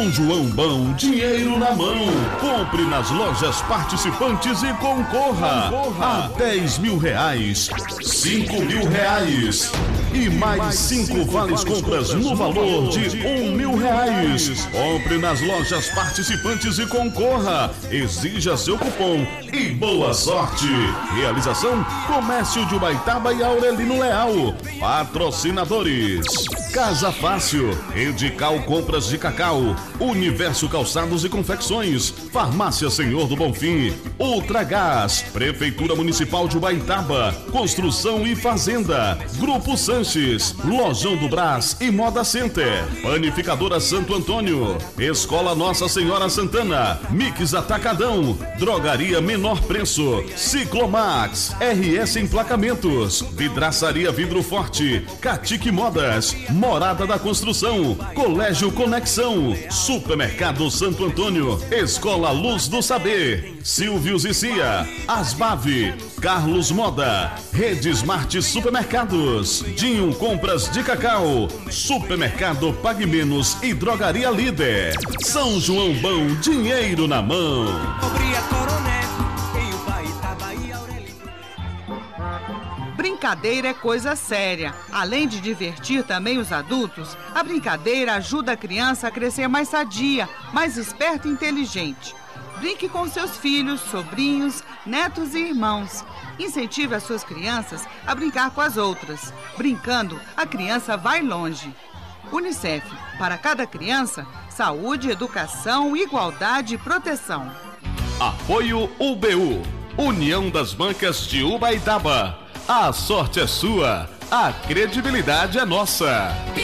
São João Bom, dinheiro na mão. Compre nas lojas participantes e concorra a R$ 10.000, R$ 5.000 e mais 5 vales compras no valor de R$ 1.000. Compre nas lojas participantes e concorra. Exija seu cupom e boa sorte. Realização: Comércio de Ubaitaba e Aurelino Leal. Patrocinadores: Casa Fácil, Edical Compras de Cacau, Universo Calçados e Confecções, Farmácia Senhor do Bonfim, Ultragás, Prefeitura Municipal de Ubaitaba, Construção e Fazenda, Grupo Sanches, Lojão do Brás e Moda Center, Panificadora Santo Antônio, Escola Nossa Senhora Santana, Mix Atacadão, Drogaria Menor Preço, Ciclomax, RS Emplacamentos, Vidraçaria Vidro Forte, Catique Modas, Morada da Construção, Colégio Conexão, Supermercado Santo Antônio, Escola Luz do Saber, Silvios e Cia, Asbave, Carlos Moda, Rede Smart Supermercados, Dinho Compras de Cacau, Supermercado Pague Menos e Drogaria Líder. São João Bom, dinheiro na mão. Brincadeira é coisa séria. Além de divertir também os adultos, a brincadeira ajuda a criança a crescer mais sadia, mais esperta e inteligente. Brinque com seus filhos, sobrinhos, netos e irmãos. Incentive as suas crianças a brincar com as outras. Brincando, a criança vai longe. Unicef, para cada criança, saúde, educação, igualdade e proteção. Apoio UBU, União das Bancas de Ubaitaba. A sorte é sua, a credibilidade é nossa.